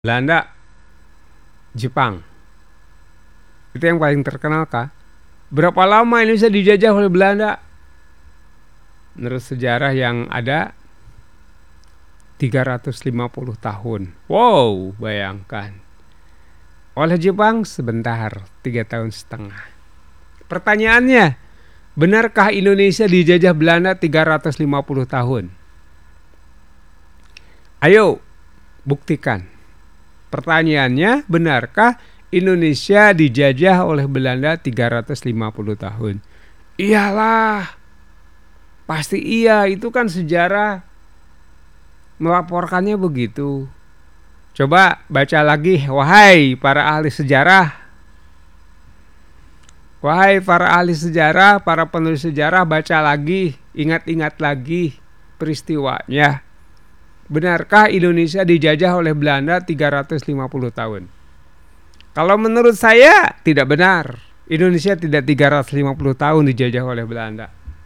Belanda, Jepang. Itu yang paling terkenal kah? Berapa lama Indonesia dijajah oleh Belanda? Menurut sejarah yang ada 350 tahun. Wow, bayangkan. Oleh Jepang sebentar, 3 tahun setengah. Pertanyaannya, benarkah Indonesia dijajah Belanda 350 tahun? Ayo, buktikan. Pertanyaannya, benarkah Indonesia dijajah oleh Belanda 350 tahun? Iyalah, pasti iya, itu kan sejarah melaporkannya begitu. Coba baca lagi, wahai para ahli sejarah. Wahai para ahli sejarah, para penulis sejarah, baca lagi, ingat-ingat lagi peristiwanya. Benarkah Indonesia dijajah oleh Belanda 350 tahun? Kalau menurut saya tidak benar. Indonesia tidak 350 tahun dijajah oleh Belanda.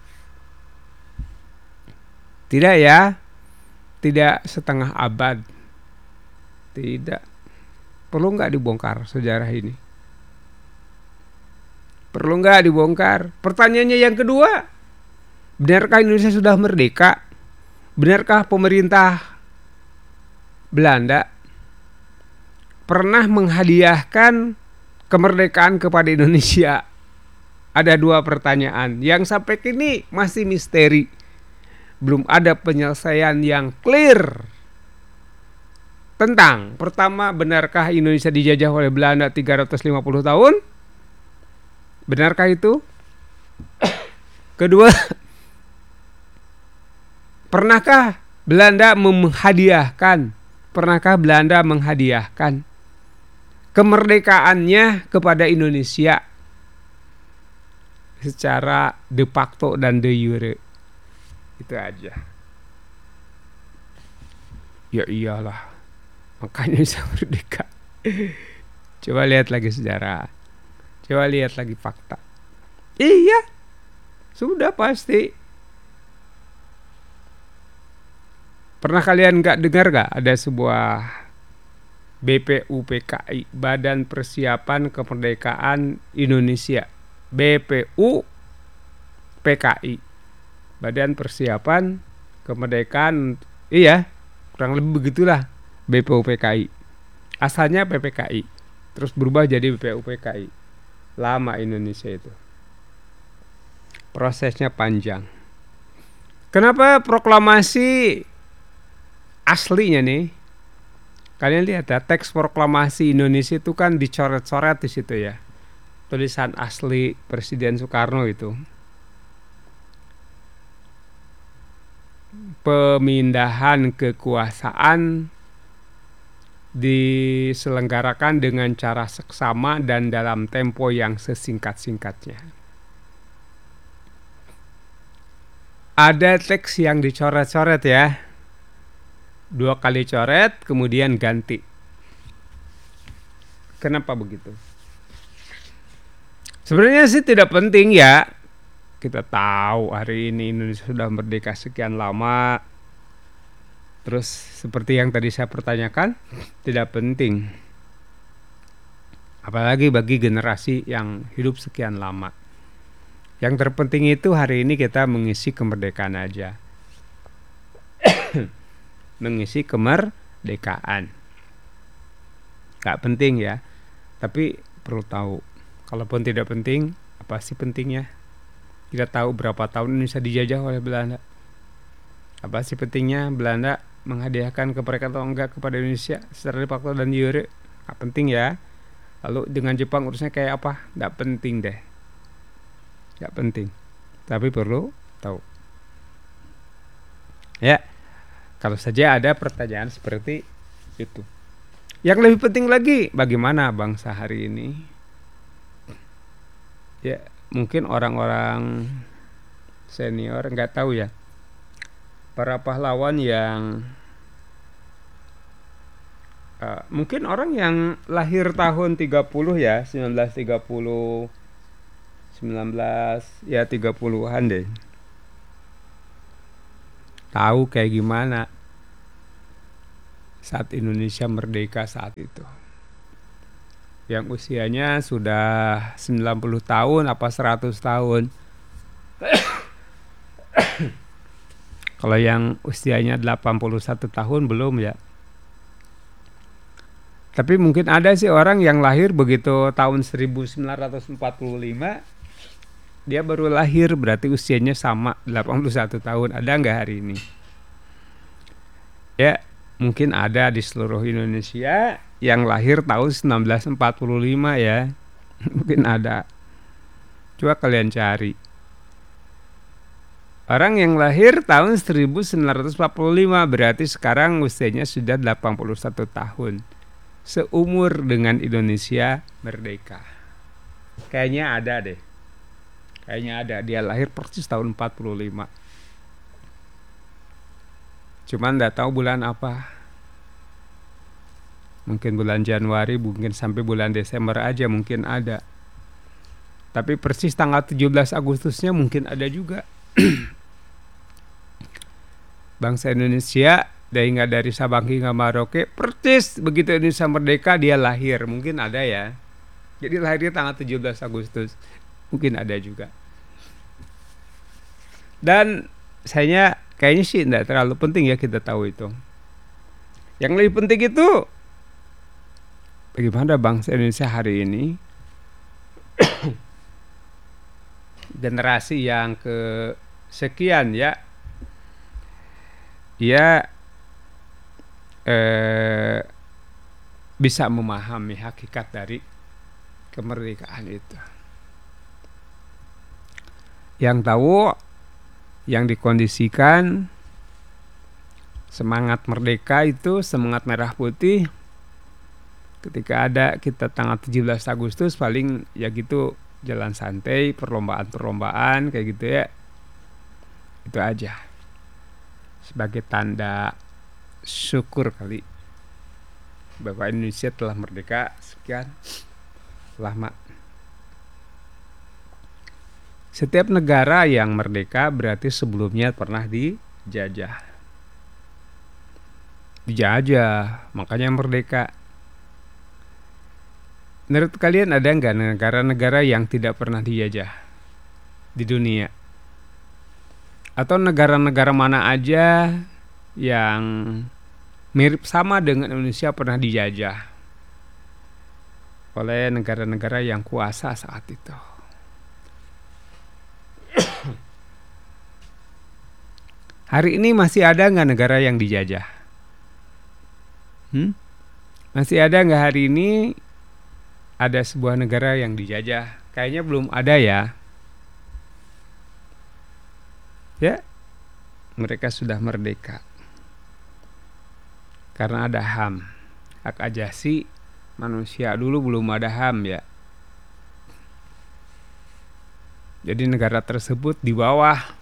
Tidak ya. Tidak setengah abad. Tidak. Perlu nggak dibongkar sejarah ini? Perlu nggak dibongkar? Pertanyaannya yang kedua, benarkah Indonesia sudah merdeka? Benarkah pemerintah Belanda pernah menghadiahkan kemerdekaan kepada Indonesia? Ada dua pertanyaan yang sampai kini masih misteri. Belum ada penyelesaian yang clear tentang, pertama, benarkah Indonesia dijajah oleh Belanda 350 tahun? Benarkah itu? Kedua, pernahkah Belanda menghadiahkan kemerdekaannya kepada Indonesia secara de facto dan de jure? Itu aja. Ya iyalah, makanya bisa merdeka. Coba lihat lagi sejarah. Coba lihat lagi fakta. Iya, sudah pasti. Pernah kalian gak dengar gak ada sebuah BPUPKI, Badan Persiapan Kemerdekaan Indonesia. BPUPKI, Badan Persiapan Kemerdekaan. Iya, kurang lebih begitulah BPUPKI. Asalnya PPKI, terus berubah jadi BPUPKI. Lama Indonesia itu. Prosesnya panjang. Kenapa proklamasi aslinya nih? Kalian lihat ya, teks proklamasi Indonesia itu kan dicoret-coret di situ ya. Tulisan asli Presiden Soekarno itu. Pemindahan kekuasaan diselenggarakan dengan cara seksama dan dalam tempo yang sesingkat-singkatnya. Ada teks yang dicoret-coret ya. 2 kali coret kemudian ganti. Kenapa begitu? Sebenarnya sih tidak penting ya. Kita tahu hari ini Indonesia sudah merdeka sekian lama. Terus seperti yang tadi saya pertanyakan, tidak penting. Apalagi bagi generasi yang hidup sekian lama. Yang terpenting itu hari ini kita mengisi kemerdekaan aja. Mengisi kemerdekaan. Gak penting ya. Tapi perlu tahu. Kalaupun tidak penting, apa sih pentingnya? Kita tahu berapa tahun Indonesia dijajah oleh Belanda. Apa sih pentingnya Belanda menghadiahkan kemerdekaan atau enggak kepada Indonesia secara de facto dan de jure? Gak penting ya. Lalu dengan Jepang urusnya kayak apa? Gak penting deh. Gak penting. Tapi perlu tahu. Ya, kalau saja ada pertanyaan seperti itu. Yang lebih penting lagi, bagaimana bangsa hari ini? Ya, mungkin orang-orang senior nggak tahu ya. Para pahlawan yang mungkin orang yang lahir tahun 30 ya, 1930, 19 ya 30-an deh. Tahu kayak gimana saat Indonesia merdeka saat itu. Yang usianya sudah 90 tahun apa 100 tahun. Kalau yang usianya 81 tahun belum ya. Tapi mungkin ada sih orang yang lahir begitu tahun 1945, dia baru lahir berarti usianya sama 81 tahun. Ada nggak hari ini? Ya, mungkin ada di seluruh Indonesia yang lahir tahun 1945 ya. Mungkin ada. Coba kalian cari. Orang yang lahir tahun 1945 berarti sekarang usianya sudah 81 tahun. Seumur dengan Indonesia merdeka. Kayaknya ada deh. Kayaknya ada. Dia lahir persis tahun 45. Cuman nggak tahu bulan apa. Mungkin bulan Januari, mungkin sampai bulan Desember aja mungkin ada. Tapi persis tanggal 17 Agustusnya mungkin ada juga. Bangsa Indonesia dari Sabang hingga Merauke, persis begitu Indonesia merdeka dia lahir. Mungkin ada ya. Jadi lahirnya tanggal 17 Agustus. Mungkin ada juga. Dan kayaknya sih tidak terlalu penting ya kita tahu itu. Yang lebih penting itu bagaimana bangsa Indonesia hari ini, generasi yang kesekian ya, bisa memahami hakikat dari kemerdekaan itu. Yang tahu, yang dikondisikan semangat merdeka itu, semangat merah putih. Ketika ada kita tanggal 17 Agustus paling ya gitu, jalan santai, perlombaan-perlombaan kayak gitu ya. Itu aja. Sebagai tanda syukur kali bahwa Indonesia telah merdeka sekian lama. Setiap negara yang merdeka berarti sebelumnya pernah dijajah. Makanya merdeka. Menurut kalian ada nggak negara-negara yang tidak pernah dijajah di dunia? Atau negara-negara mana aja yang mirip sama dengan Indonesia pernah dijajah oleh negara-negara yang kuasa saat itu? Hari ini masih ada nggak negara yang dijajah? Masih ada nggak hari ini ada sebuah negara yang dijajah? Kayaknya belum ada ya. Ya, mereka sudah merdeka. Karena ada HAM, hak ajasi manusia. Dulu belum ada HAM ya. Jadi negara tersebut di bawah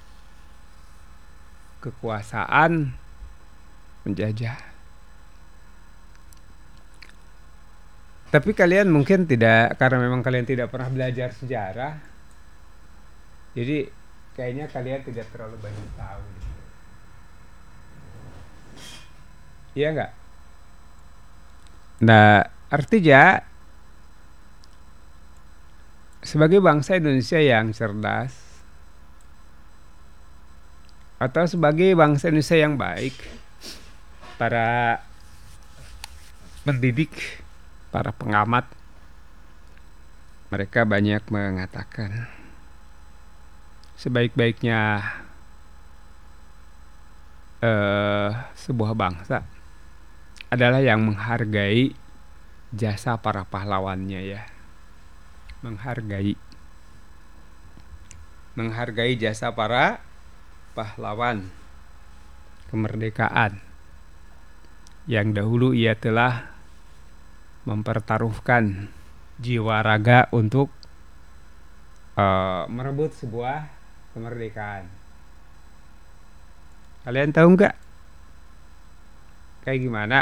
kekuasaan penjajah. Tapi kalian mungkin tidak, karena memang kalian tidak pernah belajar sejarah, jadi kayaknya kalian tidak terlalu banyak tahu. Iya enggak? Nah, artinya sebagai bangsa Indonesia yang cerdas, atau sebagai bangsa Indonesia yang baik, para pendidik, para pengamat, mereka banyak mengatakan sebaik-baiknya sebuah bangsa adalah yang menghargai jasa para pahlawannya ya. Menghargai jasa para pahlawan kemerdekaan yang dahulu ia telah mempertaruhkan jiwa raga untuk merebut sebuah kemerdekaan. Kalian tahu nggak kayak gimana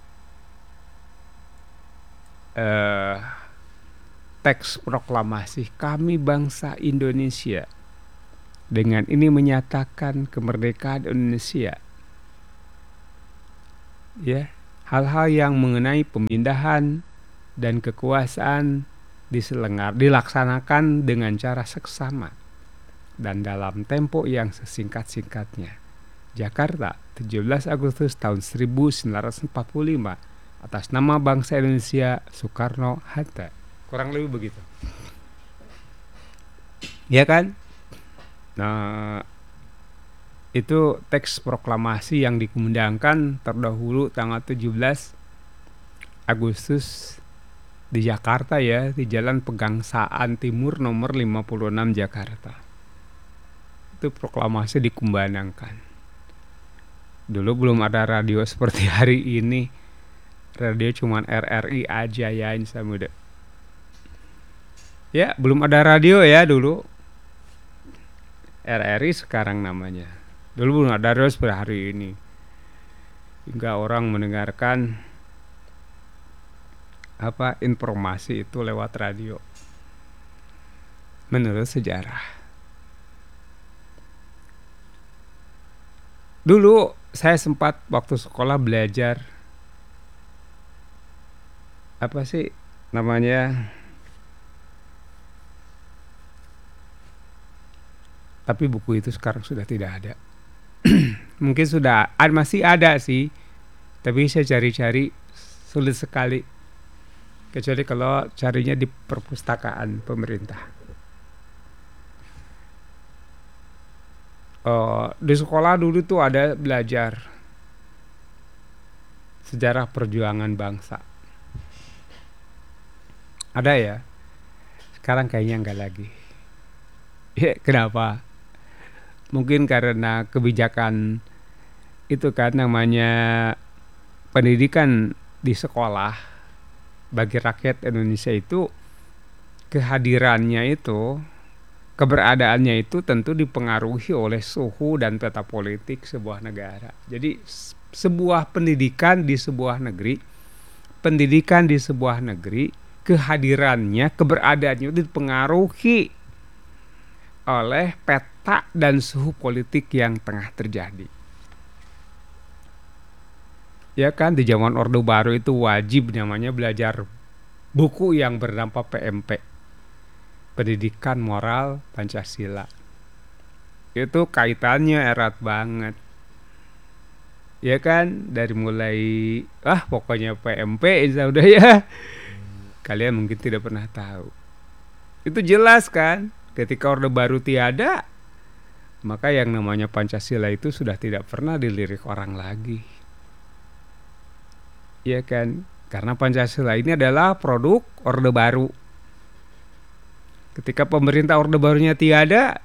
teks proklamasi kami bangsa Indonesia dengan ini menyatakan kemerdekaan Indonesia, ya, hal-hal yang mengenai pemindahan dan kekuasaan dilaksanakan dengan cara seksama dan dalam tempo yang sesingkat-singkatnya. Jakarta, 17 Agustus tahun 1945, atas nama bangsa Indonesia, Soekarno-Hatta. Kurang lebih begitu. Ya kan? Nah, itu teks proklamasi yang dikumandangkan terdahulu tanggal 17 Agustus di Jakarta ya, di Jalan Pegangsaan Timur nomor 56 Jakarta. Itu proklamasi dikumandangkan. Dulu belum ada radio seperti hari ini. Radio cuman RRI aja ya, Insa Muda. Ya, belum ada radio ya dulu. RRI sekarang namanya. Dulu belum ada radio seperti hari ini. Hingga orang mendengarkan informasi itu lewat radio. Menurut sejarah. Dulu saya sempat waktu sekolah belajar apa sih namanya, tapi buku itu sekarang sudah tidak ada. Mungkin sudah masih ada sih, tapi saya cari-cari sulit sekali, kecuali kalau carinya di perpustakaan pemerintah. Di sekolah dulu tuh ada belajar sejarah perjuangan bangsa. Ada ya. Sekarang kayaknya enggak lagi. Ya, kenapa? Mungkin karena kebijakan itu kan, namanya pendidikan di sekolah bagi rakyat Indonesia itu, kehadirannya itu, keberadaannya itu tentu dipengaruhi oleh suhu dan peta politik sebuah negara. Jadi sebuah pendidikan di sebuah negeri, kehadirannya, keberadaannya itu dipengaruhi oleh peta dan suhu politik yang tengah terjadi. Ya kan, di zaman Orde Baru itu wajib namanya belajar buku yang bernama PMP. Pendidikan Moral Pancasila. Itu kaitannya erat banget. Ya kan, dari mulai pokoknya PMP udah ya. Kalian mungkin tidak pernah tahu. Itu jelas kan, ketika Orde Baru tiada, maka yang namanya Pancasila itu sudah tidak pernah dilirik orang lagi. Ya kan, karena Pancasila ini adalah produk Orde Baru. Ketika pemerintah Orde Barunya tiada,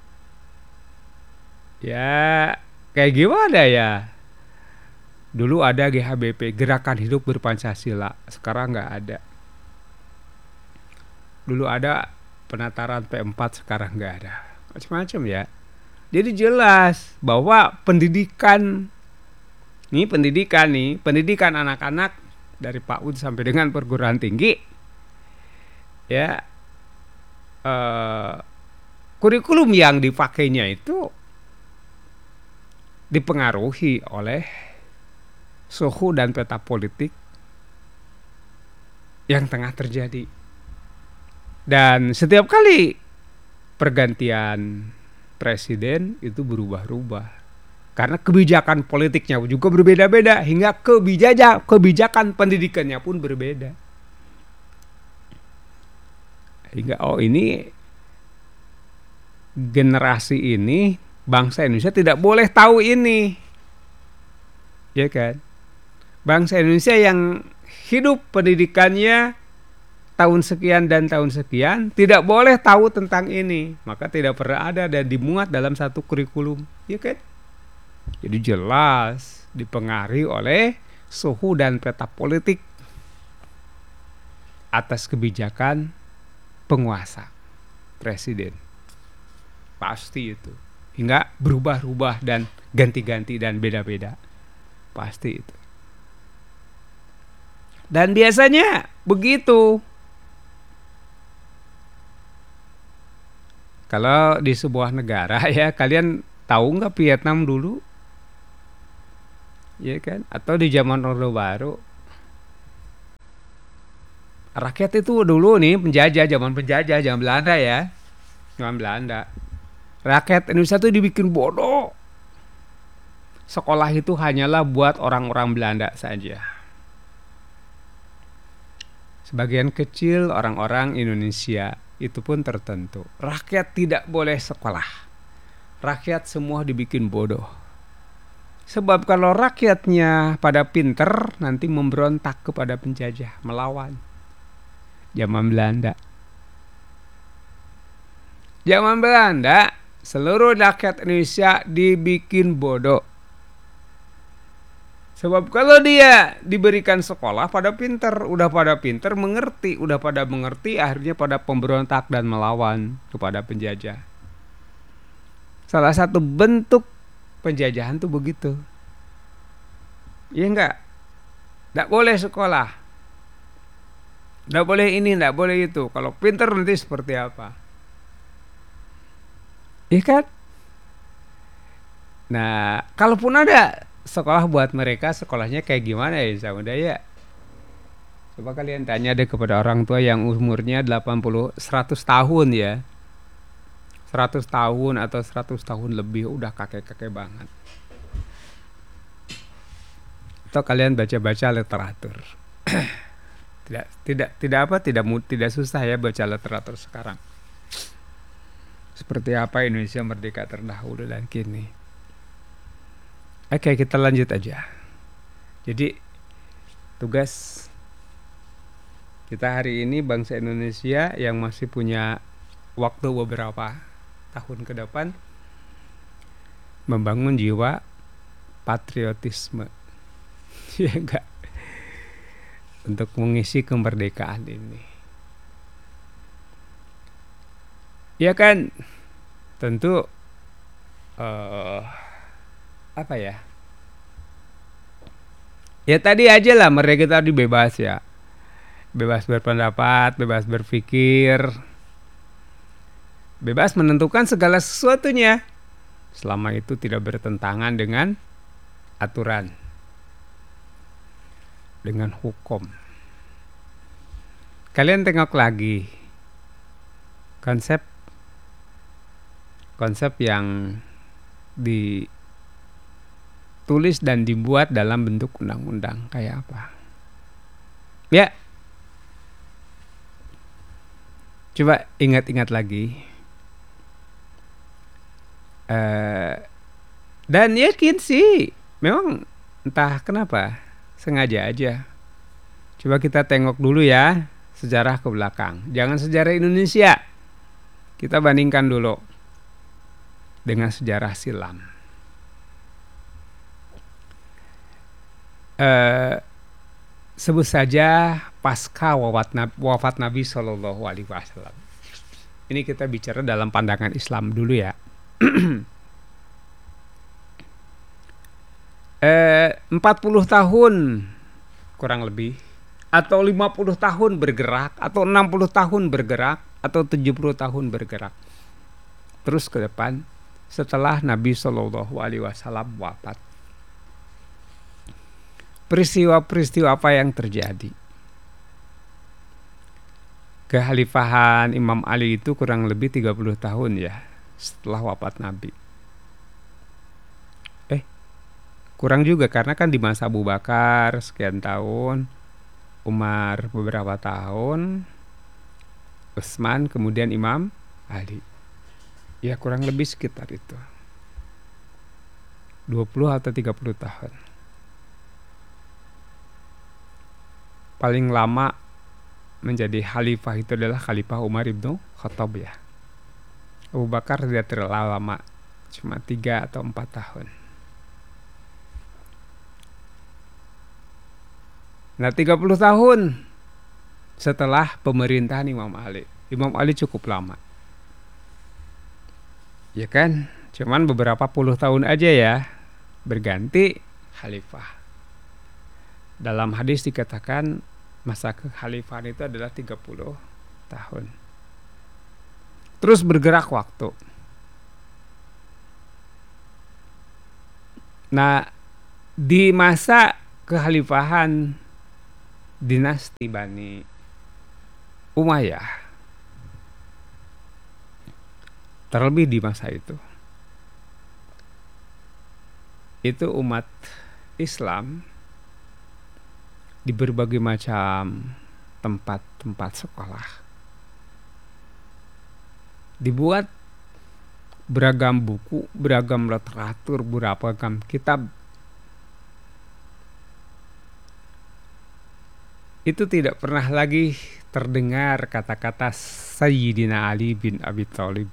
ya kayak gimana ya? Dulu ada GHBP, Gerakan Hidup Berpancasila, sekarang nggak ada. Dulu ada penataran P4, sekarang nggak ada. Macam-macam ya. Jadi jelas bahwa pendidikan anak-anak dari PAUD sampai dengan perguruan tinggi, ya, kurikulum yang dipakainya itu dipengaruhi oleh suhu dan peta politik yang tengah terjadi. Dan setiap kali pergantian presiden itu berubah-ubah, karena kebijakan politiknya juga berbeda-beda, hingga kebijakan pendidikannya pun berbeda. Hingga ini generasi ini, bangsa Indonesia tidak boleh tahu ini, ya kan? Bangsa Indonesia yang hidup pendidikannya tahun sekian dan tahun sekian tidak boleh tahu tentang ini, maka tidak pernah ada dan dimuat dalam satu kurikulum, ya kan? Jadi jelas dipengaruhi oleh suhu dan peta politik atas kebijakan penguasa presiden. Pasti itu. Hingga berubah-ubah dan ganti-ganti dan beda-beda. Pasti itu. Dan biasanya begitu. Kalau di sebuah negara ya, kalian tahu nggak Vietnam dulu? ya kan? Atau di zaman Orde Baru, rakyat itu dulu nih penjajah, zaman Belanda ya, zaman Belanda. Rakyat Indonesia tuh dibikin bodoh. Sekolah itu hanyalah buat orang-orang Belanda saja. Sebagian kecil orang-orang Indonesia itu pun tertentu. Rakyat tidak boleh sekolah. Rakyat semua dibikin bodoh. Sebab kalau rakyatnya pada pinter, nanti memberontak kepada penjajah, melawan. Zaman Belanda. Zaman Belanda, seluruh rakyat Indonesia dibikin bodoh. Sebab kalau dia diberikan sekolah pada pinter, udah pada pinter mengerti, akhirnya pada pemberontak dan melawan kepada penjajah. Salah satu bentuk penjajahan tuh begitu. Iya enggak? Enggak boleh sekolah. Enggak boleh ini, enggak boleh itu. Kalau pinter nanti seperti apa? Iya kan? Nah, kalaupun ada sekolah buat mereka, sekolahnya kayak gimana ya Saudara? Coba kalian tanya deh kepada orang tua yang umurnya 80, 100 tahun ya. 100 tahun atau 100 tahun lebih, udah kakek-kakek banget. Atau kalian baca-baca literatur. Tidak susah ya baca literatur sekarang. Seperti apa Indonesia merdeka terdahulu dan kini. Oke, kita lanjut aja. Jadi tugas kita hari ini bangsa Indonesia yang masih punya waktu beberapa tahun ke depan membangun jiwa patriotisme. Ya enggak? Untuk mengisi kemerdekaan ini. Ya kan? Tentu apa ya? Ya tadi aja lah, mereka tadi bebas ya. Bebas berpendapat, bebas berpikir. Bebas menentukan segala sesuatunya. Selama itu tidak bertentangan dengan aturan. Dengan hukum. Kalian tengok lagi. Konsep yang ditulis dan dibuat dalam bentuk undang-undang kayak apa? Ya, coba ingat-ingat lagi. Dan yakin sih, memang entah kenapa sengaja aja. Coba kita tengok dulu ya sejarah ke belakang. Jangan sejarah Indonesia. Kita bandingkan dulu dengan sejarah silam. Sebut saja pasca wafat Nabi Shallallahu Alaihi Wasallam. Ini kita bicara dalam pandangan Islam dulu ya. 40 tahun kurang lebih, atau 50 tahun bergerak, atau 60 tahun bergerak, atau 70 tahun bergerak terus ke depan setelah Nabi Shallallahu Alaihi Wasallam wafat. Peristiwa-peristiwa apa yang terjadi? Kekhalifahan Imam Ali itu kurang lebih 30 tahun ya setelah wafat Nabi. Kurang juga karena kan di masa Abu Bakar sekian tahun, Umar beberapa tahun, Utsman, kemudian Imam Ali. Ya kurang lebih sekitar itu. 20 atau 30 tahun. Paling lama menjadi khalifah itu adalah Khalifah Umar ibnu Khattab ya. Abu Bakar tidak terlalu lama, cuma 3 atau 4 tahun. Nah 30 tahun setelah pemerintahan Imam Ali. Imam Ali cukup lama. Ya kan? Cuman beberapa puluh tahun aja ya berganti khalifah. Dalam hadis dikatakan masa kekhalifahan itu adalah 30 tahun. Terus bergerak waktu. Nah di masa kekhalifahan dinasti Bani Umayyah, terlebih di masa itu umat Islam di berbagai macam tempat-tempat sekolah dibuat beragam buku, beragam literatur, beragam kitab. Itu tidak pernah lagi terdengar kata-kata Sayyidina Ali bin Abi Thalib.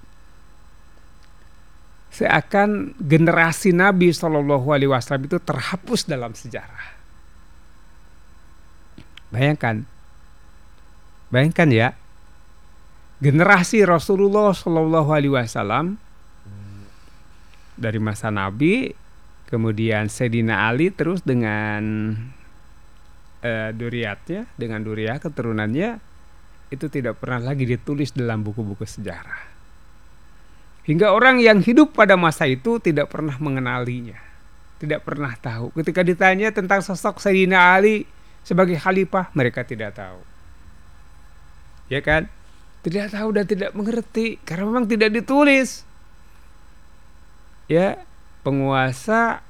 Seakan generasi Nabi SAW itu terhapus dalam sejarah. Bayangkan ya, generasi Rasulullah SAW dari masa Nabi, kemudian Sayyidina Ali, terus dengan duriyatnya, dengan duriyah keturunannya, itu tidak pernah lagi ditulis dalam buku-buku sejarah. Hingga orang yang hidup pada masa itu tidak pernah mengenalinya, tidak pernah tahu. Ketika ditanya tentang sosok Sayyidina Ali sebagai khalifah, mereka tidak tahu. Ya kan? Tidak tahu dan tidak mengerti karena memang tidak ditulis. Ya, penguasa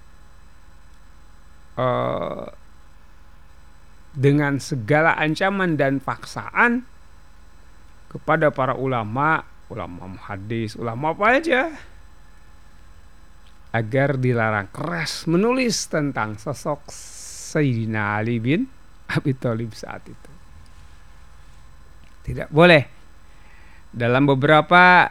dengan segala ancaman dan paksaan kepada para ulama hadis, ulama apa aja, agar dilarang keras menulis tentang sosok Sayyidina Ali bin Abi Thalib saat itu. Tidak boleh. Dalam beberapa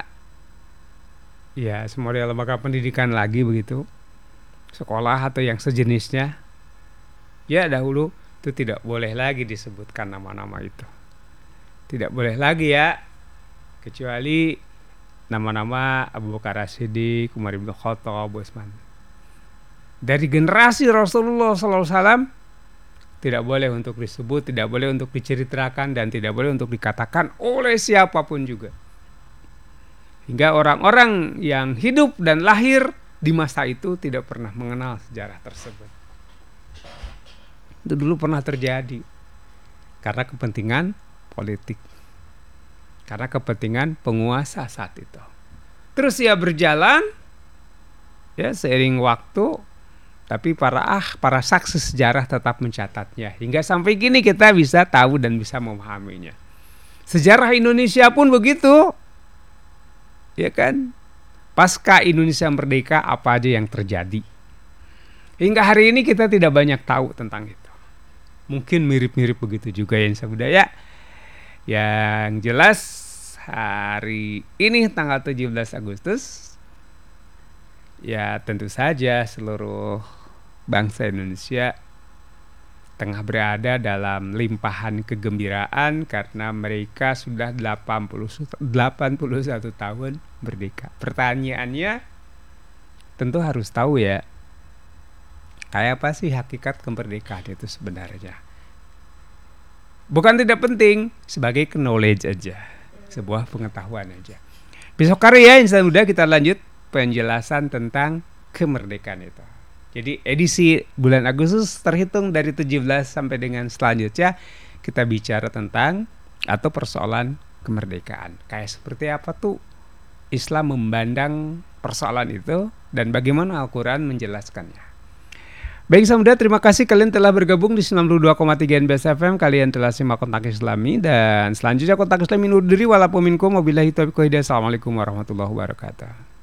semua lembaga pendidikan lagi begitu, sekolah atau yang sejenisnya, dahulu itu tidak boleh lagi disebutkan nama-nama itu. Tidak boleh lagi ya, kecuali nama-nama Abu Bakar As-Siddiq, Umar bin Khattab, Utsman. Dari generasi Rasulullah SAW tidak boleh untuk disebut, tidak boleh untuk diceritakan, dan tidak boleh untuk dikatakan oleh siapapun juga. Hingga orang-orang yang hidup dan lahir di masa itu tidak pernah mengenal sejarah tersebut. Itu dulu pernah terjadi karena kepentingan politik, karena kepentingan penguasa saat itu. Terus berjalan seiring waktu, tapi para saksi sejarah tetap mencatatnya hingga sampai kini kita bisa tahu dan bisa memahaminya. Sejarah Indonesia pun begitu, ya kan? Pasca Indonesia merdeka apa aja yang terjadi, hingga hari ini kita tidak banyak tahu tentang itu. Mungkin mirip-mirip begitu juga yang budaya. Yang jelas hari ini tanggal 17 Agustus, ya tentu saja seluruh bangsa Indonesia tengah berada dalam limpahan kegembiraan karena mereka sudah 81 tahun merdeka. Pertanyaannya tentu harus tahu ya, kayak apa sih hakikat kemerdekaan itu sebenarnya? Bukan tidak penting, sebagai knowledge aja, sebuah pengetahuan aja. Besok hari ya insya Allah kita lanjut penjelasan tentang kemerdekaan itu. Jadi edisi bulan Agustus terhitung dari 17 sampai dengan selanjutnya kita bicara tentang atau persoalan kemerdekaan. Kayak seperti apa tuh Islam memandang persoalan itu dan bagaimana Al-Quran menjelaskannya. Baik saudara, terima kasih kalian telah bergabung di 92,3 NBS FM. Kalian telah simak Kontak Islami, dan selanjutnya Kontak Islami undur diri. Walaupun minkum wabillahi taufiq wal hidayah. Assalamualaikum warahmatullahi wabarakatuh.